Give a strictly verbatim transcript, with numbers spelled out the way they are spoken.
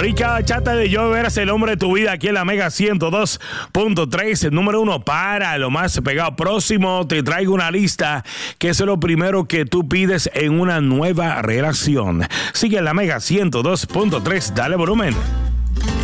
Rica chata de yo verás el hombre de tu vida aquí en la Mega ciento dos punto tres. El número uno para lo más pegado. Próximo te traigo una lista que es lo primero que tú pides en una nueva relación. Sigue en la Mega ciento dos punto tres. Dale volumen.